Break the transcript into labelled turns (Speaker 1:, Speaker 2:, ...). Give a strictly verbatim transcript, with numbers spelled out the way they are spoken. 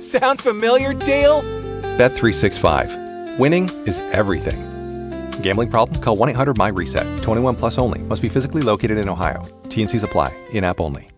Speaker 1: Sound familiar, Dale?
Speaker 2: Bet three sixty-five. Winning is everything. Gambling problem? Call one eight hundred M Y RESET. twenty-one plus only. Must be physically located in Ohio. T N Cs apply. In-app only.